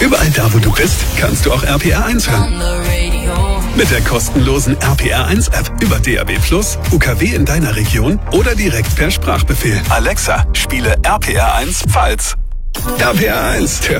Überall da, wo du bist, kannst du auch RPR1 hören. Mit der kostenlosen RPR1-App über DAB+, UKW in deiner Region oder direkt per Sprachbefehl. Alexa, spiele RPR1 Pfalz. RPR1,